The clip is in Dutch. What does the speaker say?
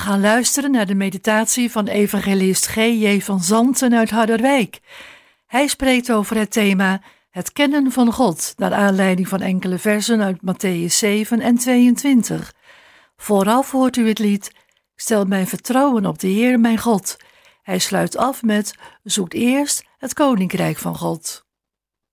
gaan luisteren naar de meditatie van evangelist G.J. van Zanten uit Harderwijk. Hij spreekt over het thema het kennen van God, naar aanleiding van enkele versen uit Mattheüs 7 en 22. Vooraf hoort u het lied Ik stel mijn vertrouwen op de Heer mijn God. Hij sluit af met Zoekt eerst het koninkrijk van God.